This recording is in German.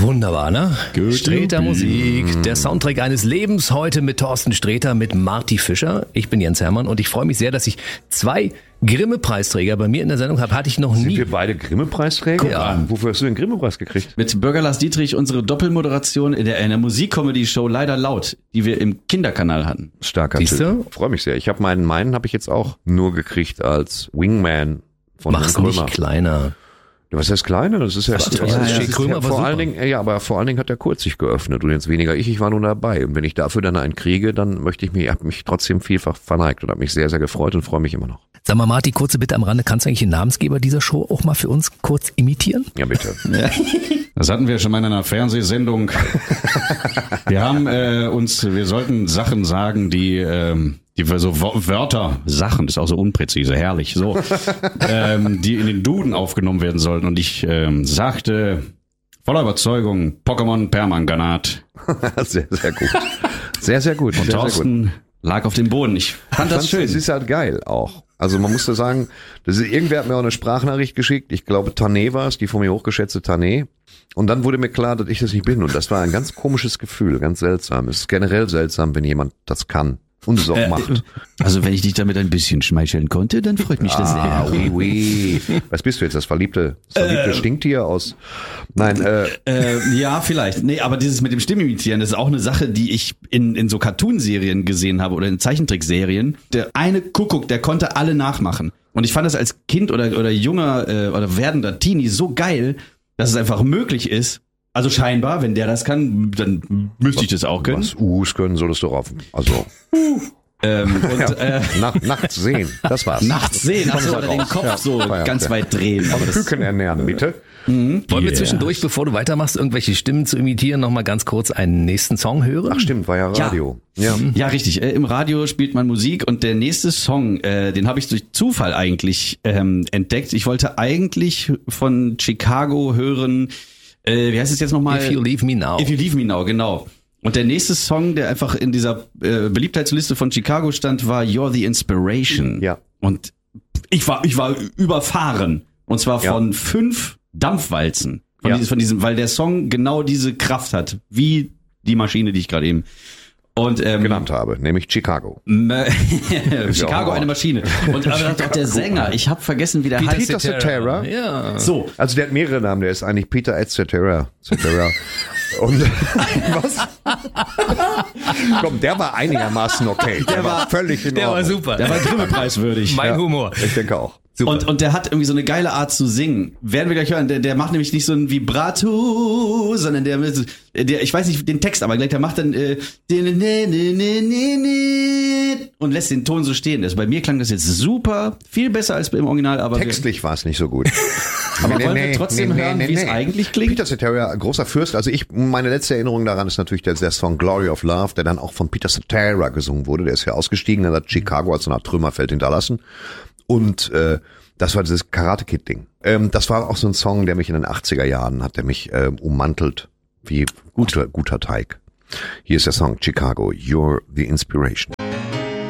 Wunderbar, ne? Sträter Musik, der Soundtrack eines Lebens, heute mit Thorsten Sträter, mit Marty Fischer. Ich bin Jens Hermann und ich freue mich sehr, dass ich 2 Grimme-Preisträger bei mir in der Sendung habe. Hatte ich noch nie. Sind wir beide Grimme-Preisträger? Ja. Wofür hast du den Grimme-Preis gekriegt? Mit Bürger Lars Dietrich unsere Doppelmoderation in der Musik-Comedy-Show Leider Laut, die wir im Kinderkanal hatten. Starker Siehste? Typ. Freue mich sehr. Ich habe meinen habe ich jetzt auch nur gekriegt als Wingman von Mach's Herrn Krömer. nicht kleiner. Was heißt kleiner? Das ist ja, Krömer war vor super. allen Dingen, ja, aber vor allen Dingen hat der Kurz sich geöffnet und jetzt weniger ich war nun dabei. Und wenn ich dafür dann einen kriege, dann habe mich trotzdem vielfach verneigt und habe mich sehr, sehr gefreut und freue mich immer noch. Sag mal, Marty, kurze Bitte am Rande. Kannst du eigentlich den Namensgeber dieser Show auch mal für uns kurz imitieren? Ja, bitte. Das hatten wir schon mal in einer Fernsehsendung. Wir sollten Sachen sagen, die so Wörter, Sachen, das ist auch so unpräzise, herrlich, so, die in den Duden aufgenommen werden sollten. Und ich sagte voller Überzeugung Pokémon Permanganat. Sehr, sehr gut. Sehr, sehr gut. Und Sehr, Thorsten lag auf dem Boden. Ich fand das schön. Es ist halt geil auch. Also man musste sagen, irgendwer hat mir auch eine Sprachnachricht geschickt. Ich glaube, Tané war es, die von mir hochgeschätzte Tané. Und dann wurde mir klar, dass ich das nicht bin. Und das war ein ganz komisches Gefühl, ganz seltsam. Es ist generell seltsam, wenn jemand das kann. Und es auch macht. Also wenn ich dich damit ein bisschen schmeicheln konnte, dann freut mich das sehr. Oui. Was bist du jetzt, das verliebte Stinktier aus? Nein, ja, vielleicht. Nee, aber dieses mit dem Stimmimitieren, das ist auch eine Sache, die ich in so Cartoonserien gesehen habe oder in Zeichentrickserien. Der eine Kuckuck, der konnte alle nachmachen. Und ich fand das als Kind oder junger oder werdender Teenie so geil, dass es einfach möglich ist. Also scheinbar, wenn der das kann, dann müsste ich das auch können. Was U's können, solltest du raffen. Also nachts sehen, das war's. Nachts sehen, achso, oder den Kopf so ganz weit drehen. Aber Küken ernähren, bitte. Wollen wir zwischendurch, bevor du weitermachst, irgendwelche Stimmen zu imitieren, nochmal ganz kurz einen nächsten Song hören? Ach stimmt, war ja Radio. Ja, richtig. Im Radio spielt man Musik und der nächste Song, den habe ich durch Zufall eigentlich entdeckt. Ich wollte eigentlich von Chicago hören, wie heißt es jetzt nochmal? If You Leave Me Now. If You Leave Me Now, genau. Und der nächste Song, der einfach in dieser Beliebtheitsliste von Chicago stand, war You're the Inspiration. Ja. Und ich war überfahren. Und zwar von 5 Dampfwalzen. Von diesem, weil der Song genau diese Kraft hat, wie die Maschine, die ich gerade eben genannt habe, nämlich Chicago. Chicago, eine Maschine. Und aber doch der Sänger, ich habe vergessen, wie der heißt. Peter Cetera. Ja. So. Also der hat mehrere Namen, der ist eigentlich Peter Cetera. Und was? Komm, der war einigermaßen okay. Der war völlig in Ordnung. Der war super. Der war Grimme-preiswürdig. Mein Humor. Ich denke auch. Super. Und der hat irgendwie so eine geile Art zu singen. Werden wir gleich hören. Der macht nämlich nicht so ein Vibrato, sondern der ich weiß nicht den Text, aber gleich der macht dann und lässt den Ton so stehen. Also bei mir klang das jetzt super, viel besser als im Original, aber textlich war es nicht so gut. Aber wollen wir trotzdem hören, wie es eigentlich klingt? Peter Cetera, großer Fürst. Also meine letzte Erinnerung daran ist natürlich der Song Glory of Love, der dann auch von Peter Cetera gesungen wurde. Der ist ja ausgestiegen, der hat Chicago als so eine Art Trümmerfeld hinterlassen. Und das war dieses Karate-Kid-Ding. Das war auch so ein Song, der mich in den 80er Jahren hat, der mich ummantelt wie guter Teig. Hier ist der Song Chicago, You're the Inspiration.